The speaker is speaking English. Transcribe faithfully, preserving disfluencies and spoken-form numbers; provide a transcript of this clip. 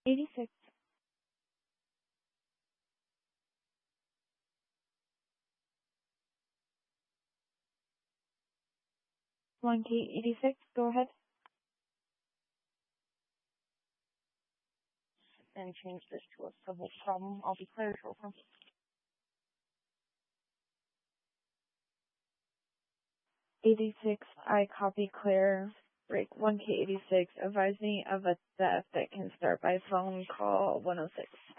eighty-six. one K eighty-six, go ahead. And change this to a civil problem. I'll be cleared over. eighty-six, I copy clear. Break one K eighty-six, advise me of a theft that can start by phone call one oh six.